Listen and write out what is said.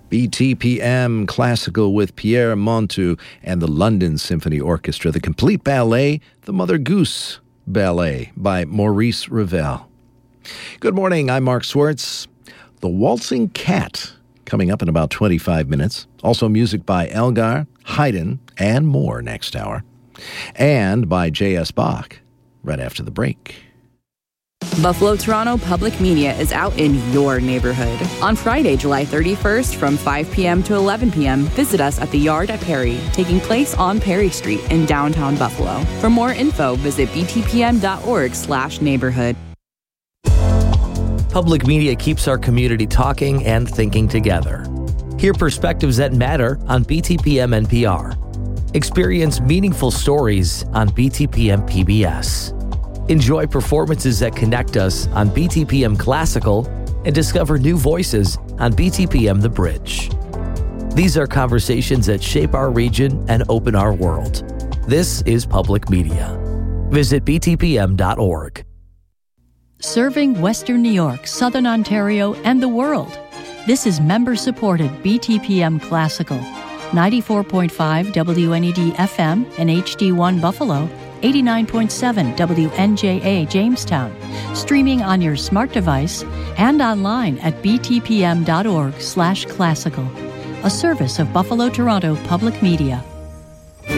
BTPM Classical with Pierre Montu and the London Symphony Orchestra. The complete ballet, The Mother Goose Ballet by Maurice Ravel. Good morning, I'm Mark Swartz. The Waltzing Cat, coming up in about 25 minutes. Also music by Elgar, Haydn, and more next hour. And by J.S. Bach, right after the break. Buffalo Toronto Public Media is out in your neighborhood. On Friday, July 31st from 5 p.m. to 11 p.m., visit us at the Yard at Perry, taking place on Perry Street in downtown Buffalo. For more info, visit btpm.org/neighborhood. Public media keeps our community talking and thinking together. Hear perspectives that matter on BTPM NPR. Experience meaningful stories on BTPM PBS. Enjoy performances that connect us on BTPM Classical and discover new voices on BTPM The Bridge. These are conversations that shape our region and open our world. This is public media. Visit btpm.org. Serving Western New York, Southern Ontario, and the world. This is member-supported BTPM Classical. 94.5 WNED FM and HD1 Buffalo, 89.7 WNJA Jamestown, streaming on your smart device and online at btpm.org/classical, a service of Buffalo Toronto Public Media.